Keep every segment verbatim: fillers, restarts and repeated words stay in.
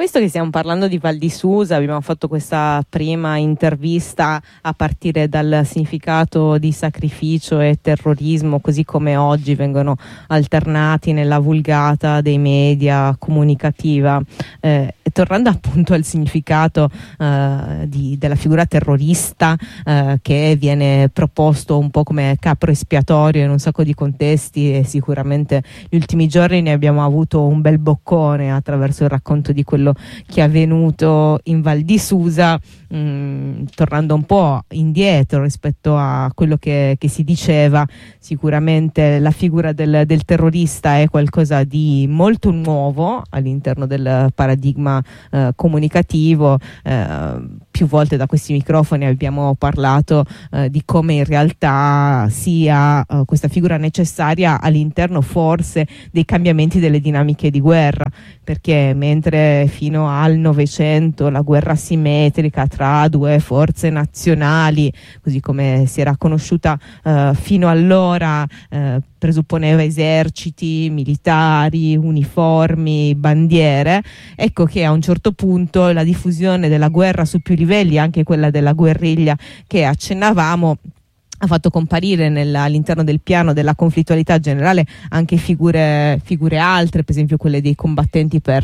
visto che stiamo parlando di Val di Susa, abbiamo fatto questa prima intervista a partire dal significato di sacrificio e terrorismo, così come oggi vengono alternati nella vulgata dei media comunicativa. Eh, e tornando appunto al significato eh, di, della figura terrorista eh, che viene proposto un po' come capro espiatorio in un sacco di contesti, e sicuramente negli ultimi giorni ne abbiamo avuto un bel boccone attraverso il racconto di quello che è avvenuto in Val di Susa. Mh, tornando un po' indietro rispetto a quello che, che si diceva, sicuramente la figura del, del terrorista è qualcosa di molto nuovo all'interno del paradigma eh, comunicativo. Eh, più volte da questi microfoni abbiamo parlato eh, di come in realtà sia eh, questa figura necessaria all'interno forse dei cambiamenti delle dinamiche di guerra, perché mentre fino al Novecento la guerra asimmetrica tra due forze nazionali, così come si era conosciuta eh, fino allora, eh, presupponeva eserciti, militari, uniformi, bandiere, ecco che a un certo punto la diffusione della guerra su più livelli, anche quella della guerriglia che accennavamo, ha fatto comparire nel, all'interno del piano della conflittualità generale anche figure, figure altre, per esempio quelle dei combattenti per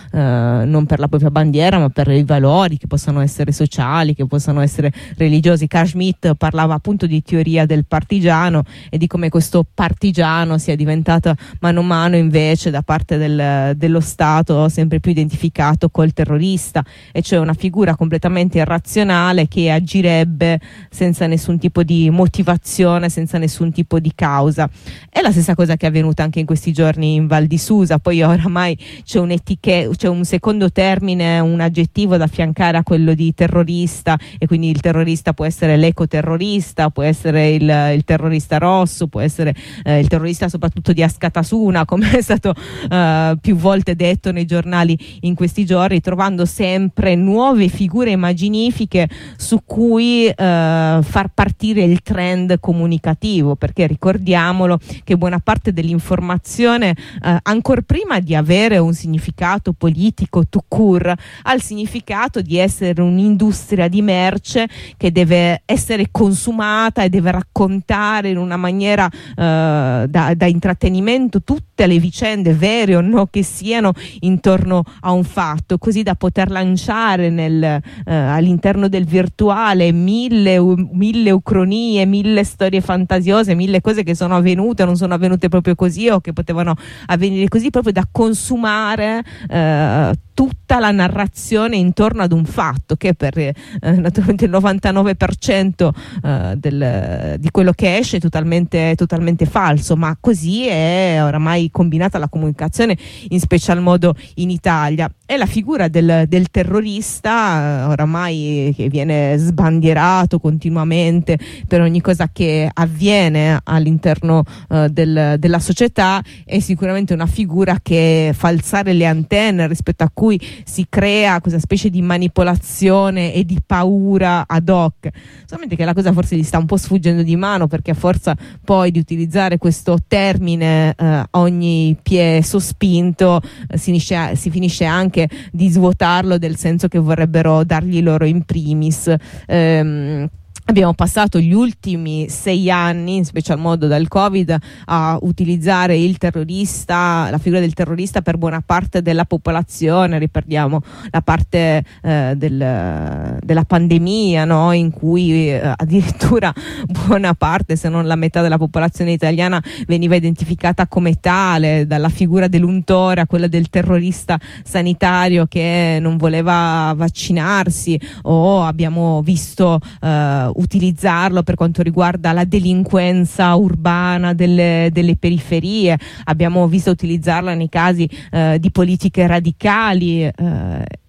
eh, non per la propria bandiera ma per i valori, che possano essere sociali, che possano essere religiosi. Carl Schmitt parlava appunto di teoria del partigiano e di come questo partigiano sia diventato mano a mano invece da parte del, dello Stato sempre più identificato col terrorista, e cioè una figura completamente irrazionale che agirebbe senza nessun tipo di motivazione, senza nessun tipo di causa. È la stessa cosa che è avvenuta anche in questi giorni in Val di Susa. Poi oramai c'è un'etichetta, c'è un secondo termine, un aggettivo da affiancare a quello di terrorista, e quindi il terrorista può essere l'ecoterrorista, può essere il, il terrorista rosso, può essere eh, il terrorista soprattutto di Askatasuna, come è stato eh, più volte detto nei giornali in questi giorni, trovando sempre nuove figure immaginifiche su cui eh, far partire il trend comunicativo, perché ricordiamolo che buona parte dell'informazione eh, ancor prima di avere un significato politico tout court ha il significato di essere un'industria di merce che deve essere consumata e deve raccontare in una maniera eh, da, da intrattenimento tutte le vicende, vere o no che siano, intorno a un fatto, così da poter lanciare nel, eh, all'interno del virtuale mille, mille ucronie, mille storie fantasiose, mille cose che sono avvenute o non sono avvenute proprio così, o che potevano avvenire così, proprio da consumare eh, tutta la narrazione intorno ad un fatto che per eh, naturalmente il novantanove per cento eh, del, di quello che esce è totalmente, totalmente falso, ma così è oramai combinata la comunicazione, in special modo in Italia. E la figura del, del terrorista, oramai che viene sbandierato continuamente per ogni cosa che avviene all'interno uh, del, della società, è sicuramente una figura che fa alzare le antenne, rispetto a cui si crea questa specie di manipolazione e di paura ad hoc. Solamente che la cosa forse gli sta un po' sfuggendo di mano, perché a forza poi di utilizzare questo termine uh, ogni piè sospinto uh, si, finisce, si finisce anche di svuotarlo del senso che vorrebbero dargli loro in primis. Ehm, Abbiamo passato gli ultimi sei anni, in special modo dal Covid, a utilizzare il terrorista, la figura del terrorista per buona parte della popolazione. Riperdiamo la parte eh, del, della pandemia, no? In cui eh, addirittura buona parte, se non la metà della popolazione italiana, veniva identificata come tale, dalla figura dell'untore a quella del terrorista sanitario che non voleva vaccinarsi, o abbiamo visto eh, utilizzarlo per quanto riguarda la delinquenza urbana delle, delle periferie. Abbiamo visto utilizzarla nei casi eh, di politiche radicali. Eh,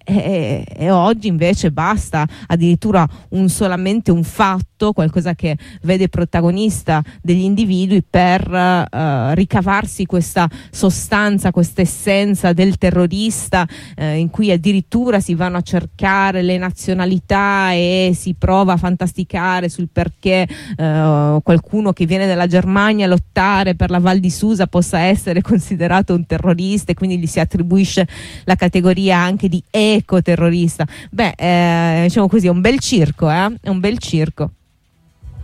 e, e oggi invece basta addirittura un solamente un fatto, qualcosa che vede protagonista degli individui per uh, ricavarsi questa sostanza, questa essenza del terrorista, eh, in cui addirittura si vanno a cercare le nazionalità e si prova a fantasticare sul perché uh, qualcuno che viene dalla Germania a lottare per la Val di Susa possa essere considerato un terrorista, e quindi gli si attribuisce la categoria anche di ecoterrorista. Beh, eh, diciamo così, è un bel circo, eh? È un bel circo.